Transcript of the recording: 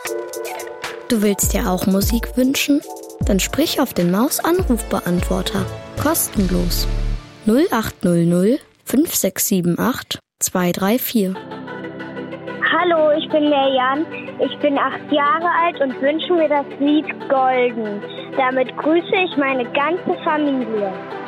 Du willst dir auch Musik wünschen? Dann sprich auf den Maus-Anrufbeantworter. Kostenlos. 0800 5678 234. Hallo, ich bin der Jan. Ich bin 8 Jahre alt und wünsche mir das Lied Golden. Damit grüße ich meine ganze Familie.